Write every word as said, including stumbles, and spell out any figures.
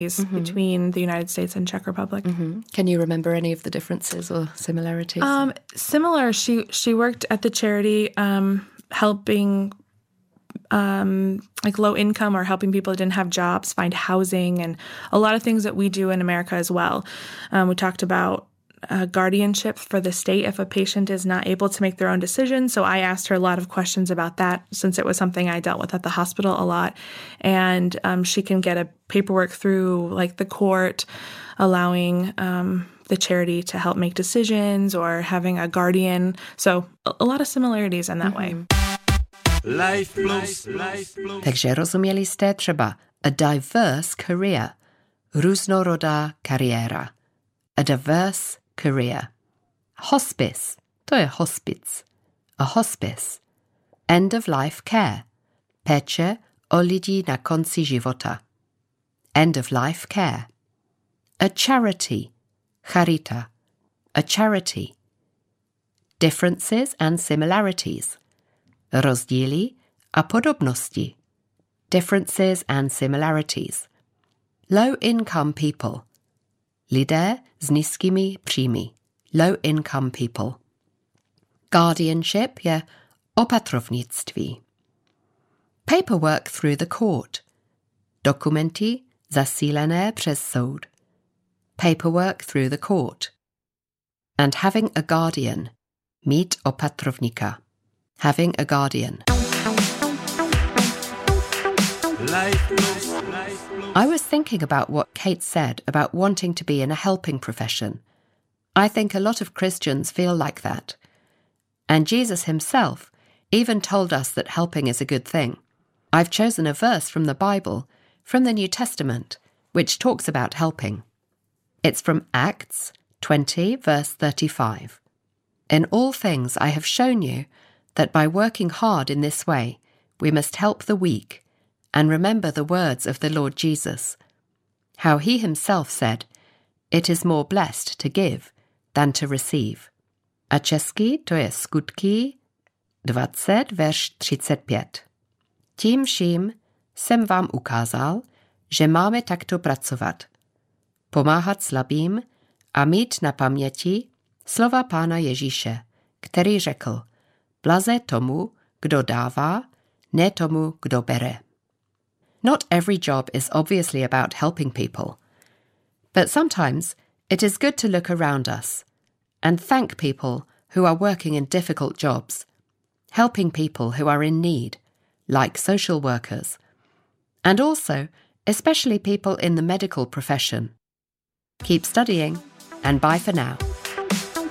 mm-hmm. between the United States and Czech Republic. Mm-hmm. Can you remember any of the differences or similarities? Um, similar. She she worked at the charity um, helping um, like low income or helping people who didn't have jobs find housing, and a lot of things that we do in America as well. Um, we talked about uh, guardianship for the state if a patient is not able to make their own decisions. So I asked her a lot of questions about that since it was something I dealt with at the hospital a lot. And um, she can get a paperwork through like the court allowing um, the charity to help make decisions or having a guardian. So a, a lot of similarities in that mm-hmm. way. Life plus, life plus. Takže rozuměli jste třeba a diverse career, různorodá kariéra, a diverse career. Hospice, to je hospic, a hospice. End of life care, péče o lidi na konci života. End of life care. A charity, charita, a charity. Differences and similarities. Rozdíly a podobnosti. Differences and similarities. Low-income people. Lidé s nízkými příjmy. Low-income people. Guardianship je opatrovnictví. Paperwork through the court. Dokumenty zasílené přes soud. Paperwork through the court. And having a guardian. Mít opatrovníka. Having a guardian. I was thinking about what Kate said about wanting to be in a helping profession. I think a lot of Christians feel like that. And Jesus himself even told us that helping is a good thing. I've chosen a verse from the Bible, from the New Testament, which talks about helping. It's from Acts twenty, verse thirty-five. In all things I have shown you that by working hard in this way, we must help the weak and remember the words of the Lord Jesus, how he himself said, it is more blessed to give than to receive. A česky to je Skutky dvacet, verš třicet pět. Tím vším jsem vám ukázal, že máme takto pracovat, pomáhat slabým a mít na paměti slova Pána Ježíše, který řekl, blaze tomu, kdo dává, ne tomu, kdo bere. Not every job is obviously about helping people, but sometimes it is good to look around us and thank people who are working in difficult jobs, helping people who are in need, like social workers, and also especially people in the medical profession. Keep studying, and bye for now.